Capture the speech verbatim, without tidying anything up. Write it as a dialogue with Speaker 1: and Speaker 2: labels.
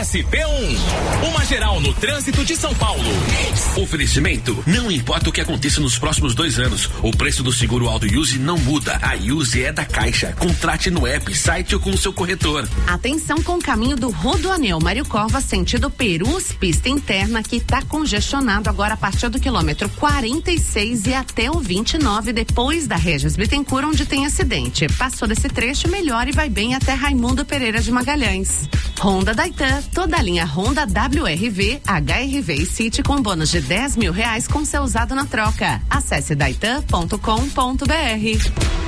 Speaker 1: S P um. Uma geral no trânsito de São Paulo.
Speaker 2: Oferecimento: não importa o que aconteça nos próximos dois anos, o preço do seguro Auto Use não muda. A Use é da Caixa. Contrate no app, site ou com o seu corretor.
Speaker 3: Atenção com o caminho do Rodoanel Mário Covas, sentido Perus, pista interna, que está congestionado agora a partir do quilômetro quarenta e seis e até o vinte e nove, depois da Regis Bittencourt, onde tem acidente. Passou desse trecho, melhor e vai bem até Raimundo Pereira de Magalhães. Honda Daitan, toda a linha Honda W R V, H R V e City com bônus de dez mil reais com seu usado na troca. Acesse daitan ponto com ponto br.